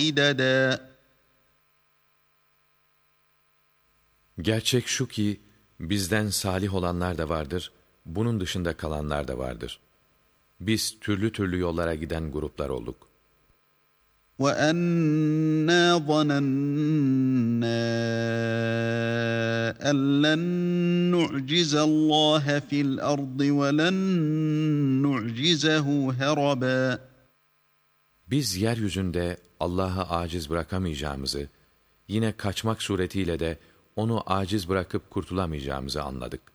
عِدَدًا Gerçek şu ki, bizden salih olanlar da vardır, bunun dışında kalanlar da vardır. Biz türlü türlü yollara giden gruplar olduk. وَأَنَّا ظَنَنَّا أَن لَّن نُّعْجِزَ اللّٰهَ فِي الْأَرْضِ وَلَن نُّعْجِزَهُ هَرَبًا Biz yeryüzünde Allah'ı aciz bırakamayacağımızı, yine kaçmak suretiyle de onu aciz bırakıp kurtulamayacağımızı anladık.